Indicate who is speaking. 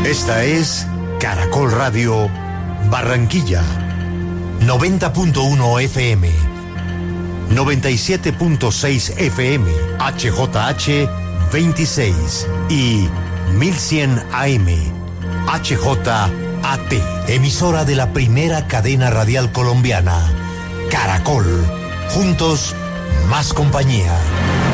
Speaker 1: Esta es Caracol Radio Barranquilla, 90.1 FM, 97.6 FM, HJH 26 y 1100 AM, HJAT, emisora de la primera cadena radial colombiana, Caracol. Juntos, más compañía.